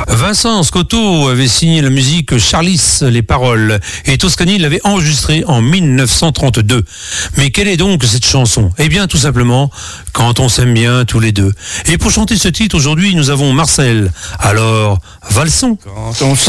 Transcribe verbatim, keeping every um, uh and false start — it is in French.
Vincent Scotto avait signé la musique Charlis, les paroles, et Toscani l'avait enregistrée en mille neuf cent trente-deux. Mais quelle est donc cette chanson ? Eh bien, tout simplement, Quand on s'aime bien tous les deux. Et pour chanter ce titre, aujourd'hui, nous avons Marcel. Alors, valsons. Quand on